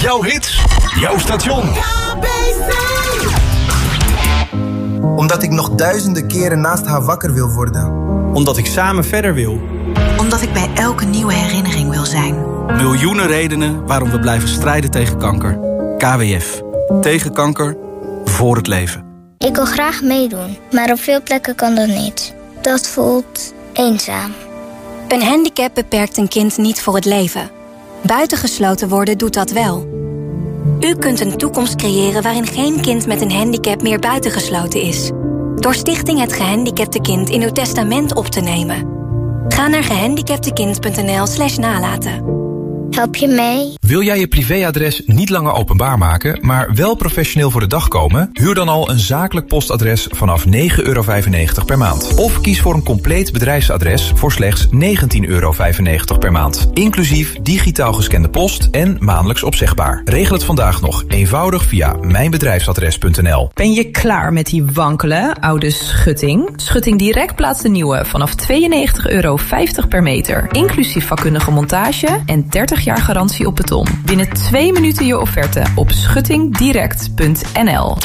Jouw hits, jouw station. Omdat ik nog duizenden keren naast haar wakker wil worden. Omdat ik samen verder wil. Omdat ik bij elke nieuwe herinnering wil zijn. Miljoenen redenen waarom we blijven strijden tegen kanker. KWF. Tegen kanker. Voor het leven. Ik wil graag meedoen, maar op veel plekken kan dat niet. Dat voelt eenzaam. Een handicap beperkt een kind niet voor het leven. Buitengesloten worden doet dat wel. U kunt een toekomst creëren waarin geen kind met een handicap meer buitengesloten is. Door Stichting Het Gehandicapte Kind in uw testament op te nemen. Ga naar gehandicaptekind.nl/nalaten. Help je mee? Wil jij je privéadres niet langer openbaar maken, maar wel professioneel voor de dag komen? Huur dan al een zakelijk postadres vanaf €9,95 per maand. Of kies voor een compleet bedrijfsadres voor slechts €19,95 per maand. Inclusief digitaal gescande post en maandelijks opzegbaar. Regel het vandaag nog eenvoudig via mijnbedrijfsadres.nl. Ben je klaar met die wankele oude schutting? Schutting Direct plaatst de nieuwe vanaf €92,50 per meter. Inclusief vakkundige montage en 30 jaar garantie op beton. Binnen 2 minuten je offerte op schuttingdirect.nl.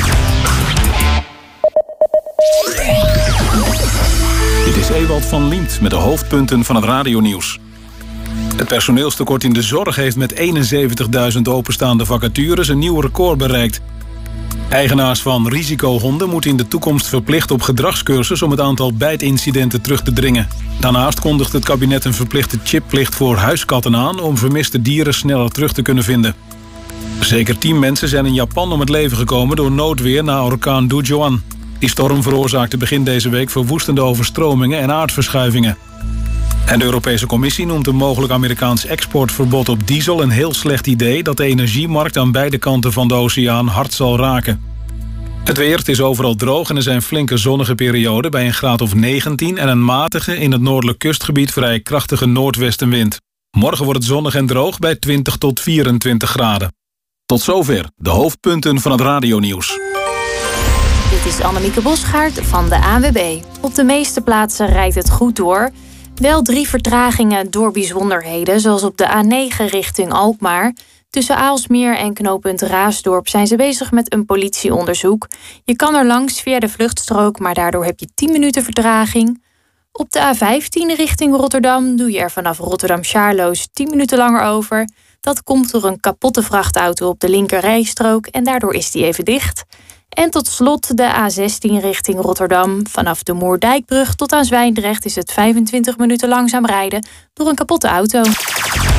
Dit is Ewald van Liemt met de hoofdpunten van het radionieuws. Het personeelstekort in de zorg heeft met 71.000 openstaande vacatures een nieuw record bereikt. Eigenaars van risicohonden moeten in de toekomst verplicht op gedragscursus om het aantal bijtincidenten terug te dringen. Daarnaast kondigt het kabinet een verplichte chipplicht voor huiskatten aan om vermiste dieren sneller terug te kunnen vinden. Zeker 10 mensen zijn in Japan om het leven gekomen door noodweer na orkaan Dujuan. Die storm veroorzaakte begin deze week verwoestende overstromingen en aardverschuivingen. En de Europese Commissie noemt een mogelijk Amerikaans exportverbod op diesel een heel slecht idee dat de energiemarkt aan beide kanten van de oceaan hard zal raken. Het weer, het is overal droog en er zijn flinke zonnige perioden bij een graad of 19 en een matige, in het noordelijk kustgebied vrij krachtige noordwestenwind. Morgen wordt het zonnig en droog bij 20 tot 24 graden. Tot zover de hoofdpunten van het radionieuws. Dit is Annemieke Bosgaard van de ANWB. Op de meeste plaatsen rijdt het goed door. Wel 3 vertragingen door bijzonderheden, zoals op de A9 richting Alkmaar. Tussen Aalsmeer en knooppunt Raasdorp zijn ze bezig met een politieonderzoek. Je kan er langs via de vluchtstrook, maar daardoor heb je 10 minuten vertraging. Op de A15 richting Rotterdam doe je er vanaf Rotterdam-Charloes 10 minuten langer over. Dat komt door een kapotte vrachtauto op de linkerrijstrook en daardoor is die even dicht. En tot slot de A16 richting Rotterdam. Vanaf de Moerdijkbrug tot aan Zwijndrecht is het 25 minuten langzaam rijden door een kapotte auto.